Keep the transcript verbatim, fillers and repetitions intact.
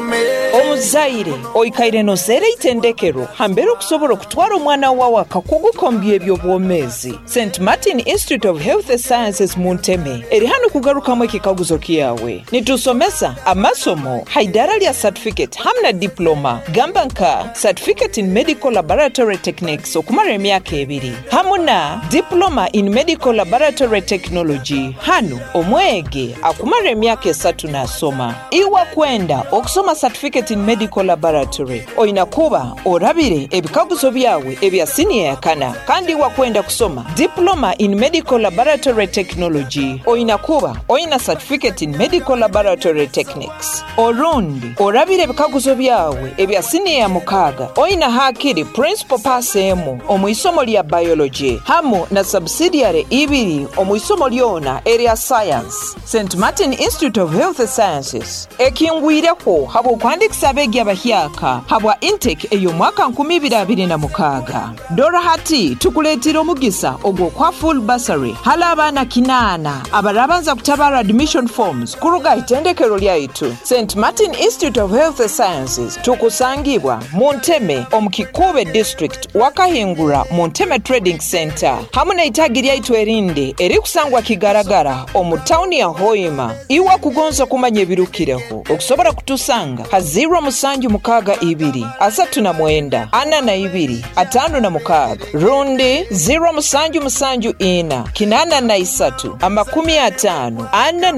omuzaire oikaire noseera itendekero hambere okusobola okutwala omwana wawe akakugukombya ebyobwomeezi. Saint Martin Institute of Health Sciences mu Nteme eri hano kugarukamu ekikaguzo kyawe. Nitusomesa amasomo haidara lya certificate hamna diploma gamba nka certificate in medical laboratory techniques okumara emyaka ebiri hamuna diploma in medical laboratory technology hano omwege akumara emyaka esatu nasoma. Iwa kwenda okusoma certificate in medical laboratory oyina kuba orabire ebikaguzo byawe ebya senior yakana, kandi iwa kwenda kusoma diploma in medical laboratory technology oyina kuba oyina certificate in medical laboratory techniques. Orundi orabire ebikaguzo byawe ebya senior ya mukaga oyina hakiri principal pass emu omwisomo lya biology hamu na subsidiary ibiri omwisomo lyona area science. Saint Martin Institute of Health Sciences ekingwireko habo kwandikisa abegi abahyaka habwa intake eyo mwaka nkumi ibiri abiri na mukaga. Dora hati tukuletira omugisa ogwo kwa full bursary hala abana kinana abarabanza kutabara admission forms kuruga itendekero lyaitu. Saint Martin Institute of Health Sciences tukusangibwa mu Nteme omukikube district wakahingura mu Nteme Trading Center hamuna itagi lyaitu erinde eri kusangwa kigaragara omu town ya Hoima. Iwa kugonza kumanya ebirukireho okusobora kutusanga ha zero musanju mukaga ibiri asatu na mwenda ana na ibiri atano na mukaga rundi zero musanju musanju ina kinana na isatu amakumi atano ana